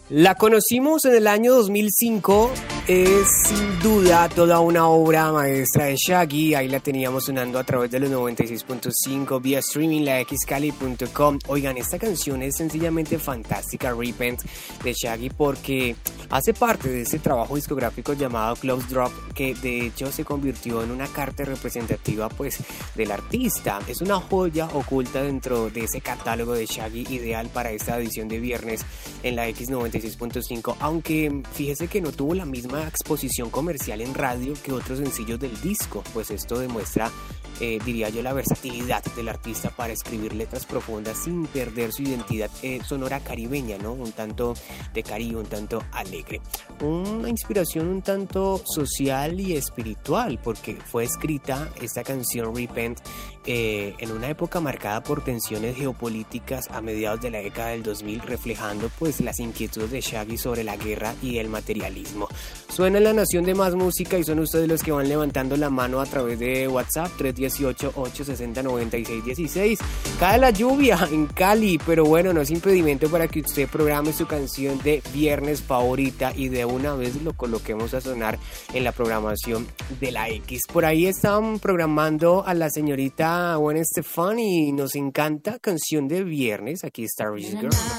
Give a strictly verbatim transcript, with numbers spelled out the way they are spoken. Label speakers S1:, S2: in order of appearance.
S1: La conocimos en el año dos mil cinco, es sin duda toda una obra maestra de Shaggy. Ahí la teníamos sonando a través de los noventa y seis punto cinco vía streaming, la x cali punto com. Oigan, esta canción es sencillamente fantástica, Repent, de Shaggy, porque hace parte de ese trabajo discográfico llamado Close Drop, que de hecho se convirtió en una carta representativa pues del artista. Es una joya oculta dentro de ese catálogo de Shaggy, ideal para esta edición de viernes en la X noventa y seis punto cinco, aunque fíjese que no tuvo la misma exposición comercial en radio que otros sencillos del disco, pues esto demuestra, eh, diría yo, la versatilidad del artista para escribir letras profundas sin perder su identidad eh, sonora caribeña, ¿no? Un tanto de Caribe, un tanto alegre, una inspiración un tanto social y espiritual, porque fue escrita esta canción Repent eh, en una época marcada por tensiones geopolíticas a mediados de la década del dos mil, reflejando pues las inquietudes de Shaggy sobre la guerra y el materialismo. Suena La Nación de Más Música y son ustedes los que van levantando la mano a través de WhatsApp tres uno ocho, ocho seis cero, nueve seis uno seis. Cae la lluvia en Cali, pero bueno, no es impedimento para que usted programe su canción de viernes favorita y de una vez lo coloquemos a sonar en la programación de la X. Por ahí estaban programando a la señorita Gwen Stefani y nos encanta canción de viernes. Aquí está Rich Girl.